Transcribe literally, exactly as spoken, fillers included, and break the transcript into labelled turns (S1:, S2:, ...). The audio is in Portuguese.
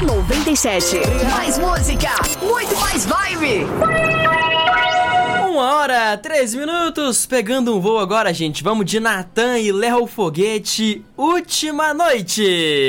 S1: noventa e sete. Mais música, muito mais vibe.
S2: Uma hora, três minutos, pegando um voo agora, gente. Vamos de Natan e Léo Foguete, Última Noite.